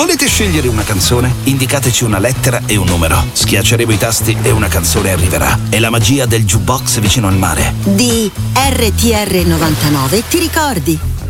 Volete scegliere una canzone? Indicateci una lettera e un numero. Schiacceremo i tasti e una canzone arriverà. È la magia del jukebox vicino al mare. Di RTR 99 ti ricordi?